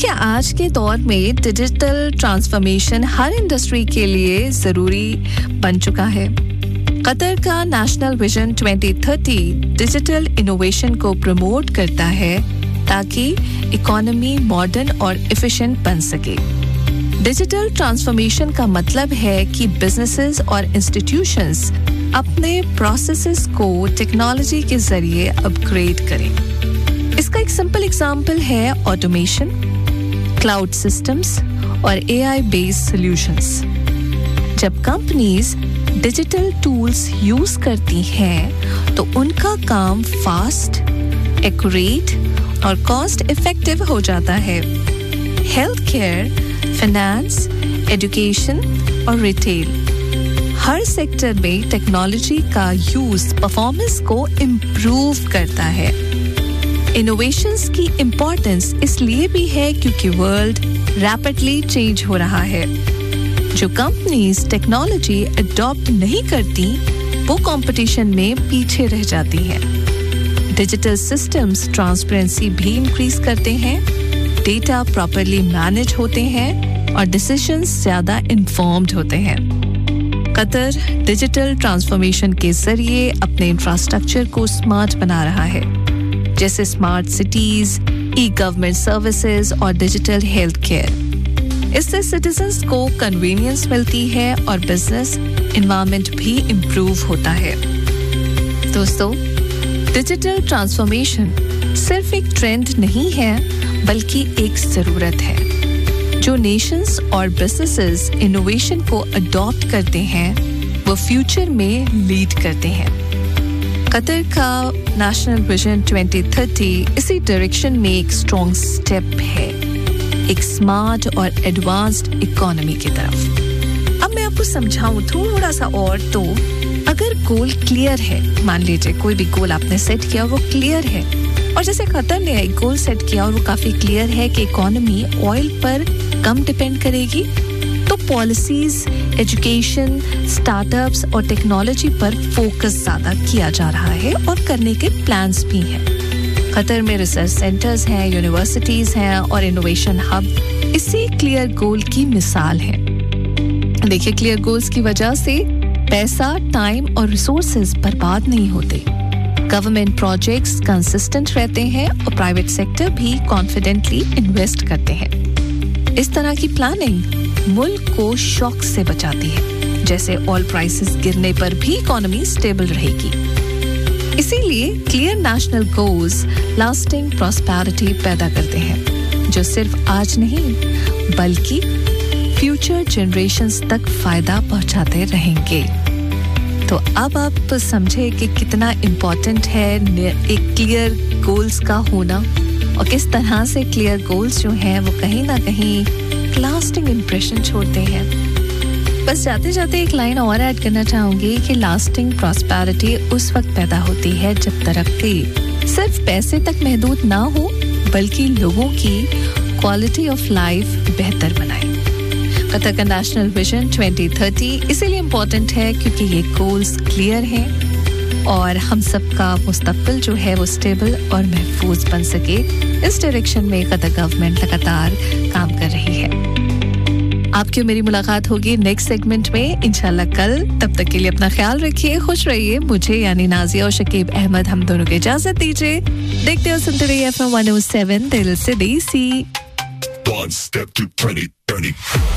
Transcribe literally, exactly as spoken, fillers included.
देखिए, आज के दौर में डिजिटल ट्रांसफॉर्मेशन हर इंडस्ट्री के लिए ज़रूरी बन चुका है। कतर का national vision twenty thirty digital innovation को प्रमोट करता है ताकि इकोनॉमी मॉडर्न और एफिशिएंट बन सके। डिजिटल ट्रांसफॉर्मेशन का मतलब है कि बिजनेसेस और इंस्टीट्यूशंस अपने प्रोसेसेस को टेक्नोलॉजी के जरिए अपग्रेड करें। इसका एक सिंपल एग्जांपल है ऑटोमेशन, क्लाउड सिस्टम्स और एआई बेस्ड सॉल्यूशंस। जब कंपनीज डिजिटल टूल्स यूज करती हैं तो उनका काम फास्ट, एक्यूरेट और कॉस्ट इफेक्टिव हो जाता है। हेल्थ केयर, फाइनेंस, एजुकेशन और रिटेल, हर सेक्टर में टेक्नोलॉजी का यूज परफॉर्मेंस को इम्प्रूव करता है। इनोवेशंस की इम्पोर्टेंस इसलिए भी है क्योंकि वर्ल्ड रैपिडली चेंज हो रहा है। जो कंपनीज टेक्नोलॉजी अडॉप्ट नहीं करती वो कंपटीशन में पीछे रह जाती हैं। डिजिटल सिस्टम्स ट्रांसपेरेंसी भी इंक्रीज करते हैं, डेटा प्रॉपर्ली मैनेज होते हैं और डिसीजंस ज्यादा इन्फॉर्म्ड होते हैं। कतर डिजिटल ट्रांसफॉर्मेशन के जरिए अपने इंफ्रास्ट्रक्चर को स्मार्ट बना रहा है, जैसे स्मार्ट सिटीज, ई गवर्नमेंट सर्विसेज और डिजिटल हेल्थ केयर। इससे सिटीजन्स को कन्वीनियंस मिलती है और बिजनेस एनवायरनमेंट भी इम्प्रूव होता है। दोस्तों, डिजिटल ट्रांसफॉर्मेशन सिर्फ एक ट्रेंड नहीं है बल्कि एक जरूरत है। जो नेशंस और बिजनेसेस इनोवेशन को अडॉप्ट करते हैं वो फ्यूचर में लीड करते हैं। कतर का नेशनल विजन ट्वेंटी थर्टी इसी डायरेक्शन में एक स्ट्रॉन्ग स्टेप है, एक स्मार्ट और एडवांस्ड इकोनॉमी की तरफ। अब मैं आपको समझाऊं थोड़ा सा और, तो अगर गोल क्लियर है, मान लीजिए कोई भी गोल आपने सेट किया और वो क्लियर है, और जैसे कतर ने एक गोल सेट किया और वो काफी क्लियर है कि इकोनॉमी ऑयल पर कम डिपेंड करेगी, तो पॉलिसीज, एजुकेशन, स्टार्टअप्स और टेक्नोलॉजी पर फोकस ज्यादा किया जा रहा है और करने के प्लान्स भी हैं। कतर में रिसर्च सेंटर्स हैं, यूनिवर्सिटीज हैं और इनोवेशन हब इसी क्लियर गोल की मिसाल है। देखिए, क्लियर गोल्स की वजह से पैसा, टाइम और रिसोर्सेज बर्बाद नहीं होते। गवर्नमेंट प्रोजेक्ट्स कंसिस्टेंट रहते हैं और प्राइवेट सेक्टर भी कॉन्फिडेंटली इन्वेस्ट करते हैं। इस तरह की प्लानिंग मुल्क को शॉक से बचाती है, जैसे ऑयल प्राइसेस गिरने पर भी इकोनॉमी स्टेबल रहेगी। इसीलिए clear national goals lasting prosperity पैदा करते हैं, जो सिर्फ आज नहीं बल्कि फ्यूचर जनरेशंस तक फायदा पहुंचाते रहेंगे। तो अब आप समझे कि कितना इम्पोर्टेंट है एक क्लियर गोल्स का होना और किस तरह से क्लियर गोल्स जो हैं वो कहीं ना कहीं लास्टिंग इम्प्रेशन छोड़ते हैं। बस जाते जाते एक लाइन और ऐड करना चाहूंगी कि लास्टिंग प्रॉस्पेरिटी उस वक्त पैदा होती है जब तरक्की सिर्फ पैसे तक महदूद ना हो बल्कि लोगों की क्वालिटी ऑफ लाइफ बेहतर बनाए। कतर का नेशनल विजन ट्वेंटी थर्टी इसीलिए इम्पोर्टेंट है क्योंकि ये गोल्स क्लियर हैं और हम सबका मुस्तकबिल जो है वो स्टेबल और महफूज बन सके, इस डायरेक्शन में कतर गवर्नमेंट लगातार काम कर रही है। आपकी मेरी मुलाकात होगी नेक्स्ट सेगमेंट में इंशाल्लाह कल। तब तक के लिए अपना ख्याल रखिए, खुश रहिए। मुझे यानी नाजिया और शकीब अहमद हम दोनों को इजाजत दीजिए। देखते हो सुनते रहिए F M one O seven दिल से देसी। One step to twenty thirty.